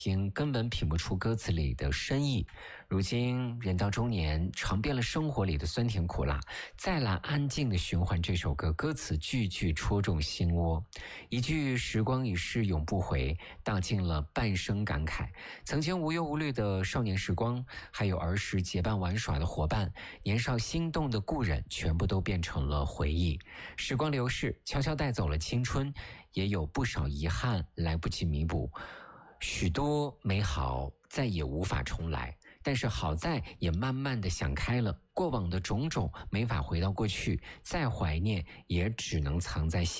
听根本品不出歌词里的深意。如今人到中年，尝遍了生活里的酸甜苦辣，再来安静的循环这首歌，歌词句句戳中心窝。一句时光已逝永不回，道尽了半生感慨。曾经无忧无虑的少年时光，还有儿时结伴玩耍的伙伴，年少心动的故人，全部都变成了回忆。时光流逝，悄悄带走了青春，也有不少遗憾来不及弥补。许多美好再也无法重来，但是好在也慢慢的想开了，过往的种种没法回到过去，再怀念也只能藏在心